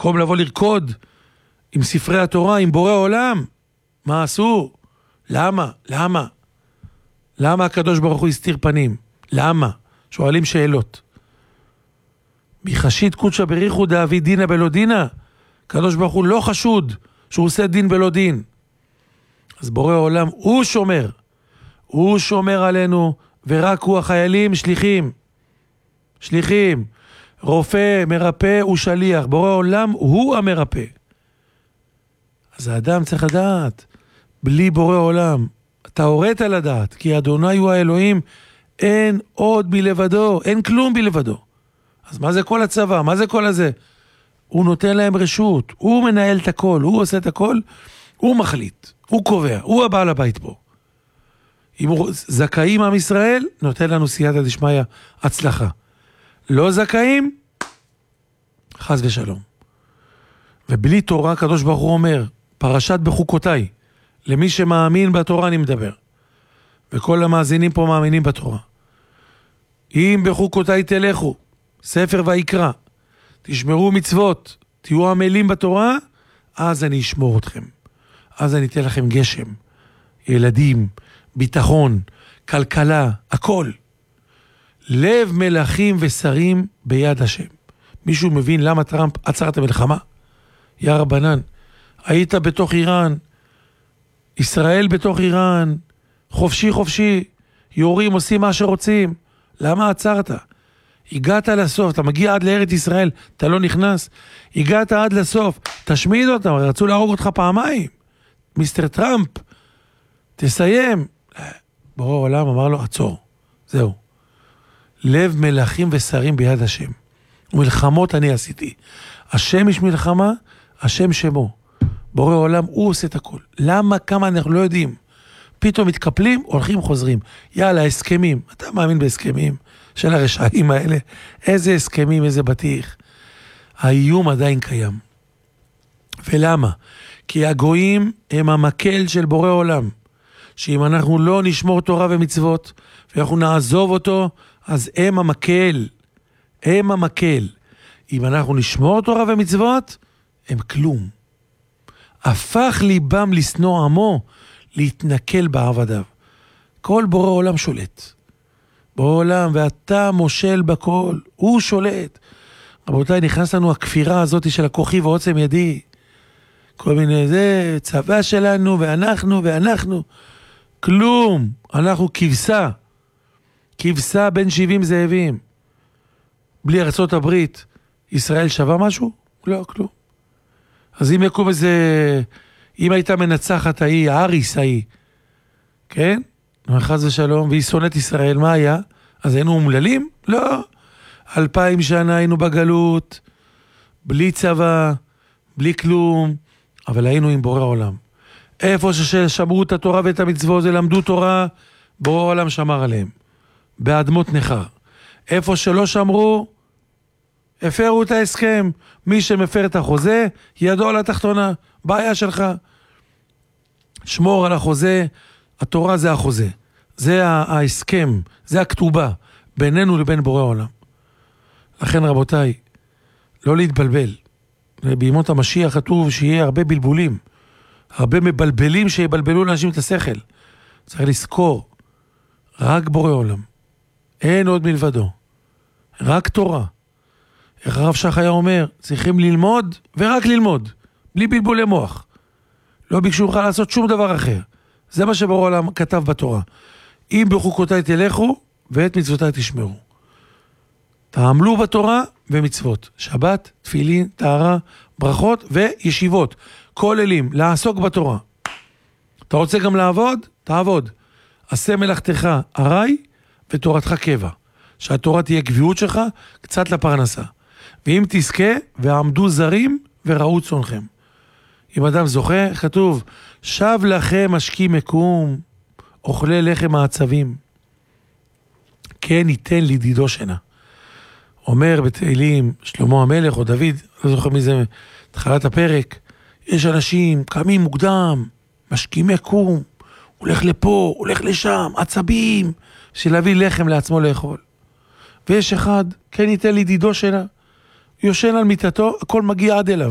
במקום לבוא לרקוד עם ספרי התורה, עם בורא עולם, מה עשו? למה? למה הקדוש ברוך הוא הסתיר פנים? למה? שואלים שאלות. מחשית קודשא בריחו דאבי דינא בלא דינא, הקדוש ברוך הוא לא חשוד שהוא עושה דין בלא דין. אז בורא עולם הוא שומר עלינו, ורק הוא החיילים שליחים, רופא, מרפא ושליח, בורא עולם הוא המרפא. אז האדם צריך לדעת, בלי בורא עולם, אתה הורית לדעת, כי אדוני הוא האלוהים, אין עוד מלבדו, אין כלום בלבדו. אז מה זה כל הצבא? מה זה כל הזה? הוא נותן להם רשות, הוא מנהל את הכל, הוא עושה את הכל, הוא מחליט, הוא קובע, הוא הבעל הבית פה. אם הוא זכאים עם ישראל, נותן לנו סייעתא דשמיא, הצלחה. לא זכאים, חס ושלום. ובלי תורה, הקדוש ברוך הוא אומר, פרשת בחוקותיי, למי שמאמין בתורה אני מדבר. וכל המאזינים פה מאמינים בתורה. אם בחוקותיי תלכו, ספר ויקרא, תשמרו מצוות, תהיו עמלים בתורה, אז אני אשמור אתכם. אז אני אתן לכם גשם, ילדים, ביטחון, כלכלה, הכל. לב מלכים ושרים ביד השם. מישהו מבין למה טראמפ עצר את המלחמה? יא רבנן, היית בתוך איראן, ישראל בתוך איראן, חופשי, יורים, עושים מה שרוצים. למה עצרת? הגעת לסוף, אתה מגיע עד לארץ ישראל, אתה לא נכנס, הגעת עד לסוף, תשמיד אותם, רצו להרוג אותך פעמיים. מיסטר טראמפ, תסיים. בורא עולם אמר לו, עצור, זהו. לב מלכים ושרים ביד השם. ומלחמות אני עשיתי. השם יש מלחמה, השם שמו. בורא עולם, הוא עושה את הכל. למה? כמה אנחנו לא יודעים. פתאום מתקפלים, הולכים, חוזרים. יאללה, הסכמים. אתה מאמין בהסכמים של הרשעים האלה? איזה הסכמים, איזה בטיח. האיום עדיין קיים. ולמה? כי הגויים הם המקל של בורא עולם. שאם אנחנו לא נשמור תורה ומצוות, ואנחנו נעזוב אותו, אז הם המקל. הם המקל. אם אנחנו נשמור תורה ומצוות, הם כלום. הפך ליבם לשנוא עמו, להתנקל בעבדיו. כל בורא עולם שולט. בורא עולם, ואתה מושל בכל, הוא שולט. רבותיי, נכנס לנו הכפירה הזאת של הכוחי ועוצם ידי. כל מיני זה, צבא שלנו, ואנחנו. כלום. אנחנו כבשה בין 70 זאבים. בלי ארצות הברית, ישראל שווה משהו? לא, כלום. אז אם יקום אם הייתה מנצחת האריס כן? חס ושלום, והיא שונאת ישראל, מה היה? אז היינו אומללים? לא. 2000 שנה היינו בגלות, בלי צבא, בלי כלום, אבל היינו עם בורא עולם. איפה ששמרו את התורה ואת המצוות, למדו תורה, בורא עולם שמר עליהם. באדמות נחר. איפה שלא שמרו, הפרו את ההסכם. מי שמפר את החוזה, ידו על התחתונה. בעיה שלך. שמור על החוזה. התורה זה החוזה. זה ההסכם. זה הכתובה. בינינו לבין בורא עולם. לכן רבותיי, לא להתבלבל. בימות המשיח כתוב שיהיה הרבה בלבולים. הרבה מבלבלים שיבלבלו לאנשים את השכל. צריך לזכור. רק בורא עולם. אין עוד מלבדו. רק תורה. איך הרב שך היה אומר, צריכים ללמוד ורק ללמוד, בלי בלבולי מוח. לא ביקשו לך לעשות שום דבר אחר. זה מה שבורא עולם כתב בתורה. אם בחוקותיי תלכו ואת מצוותיי תשמרו. תעמלו בתורה ומצוות. שבת, תפילין, טהרה, ברכות וישיבות. כוללים, לעסוק בתורה. אתה רוצה גם לעבוד? תעבוד. עשה מלאכתך ארעי ותורתך קבע. שהתורה תהיה קביעות שלך, קצת לפרנסה. ואם תזכה, ועמדו זרים וראו צונכם. אם אדם זוכה, כתוב, שב לכם משכי מקום, אוכלי לחם העצבים. כן ייתן לידידו שינה. אומר בתהילים, שלמה המלך או דוד, לא זוכר מי זה, תחילת הפרק, יש אנשים, קמים מוקדם, משכי מקום, הולך לפה, הולך לשם, עצבים, של להביא לחם לעצמו לאכול. ויש אחד, כן ייתן לידידו שינה, יושן על מיטתו, הכל מגיע עד אליו.